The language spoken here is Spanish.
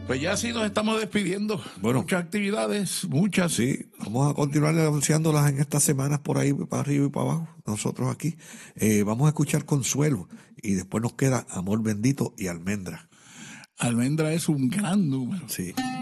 Pues ya sí nos estamos despidiendo. Bueno. Muchas actividades, muchas. Sí, vamos a continuar anunciándolas en estas semanas por ahí, para arriba y para abajo, nosotros aquí. Vamos a escuchar Consuelo y después nos queda Amor Bendito y Almendra. Almendra es un gran número. Sí.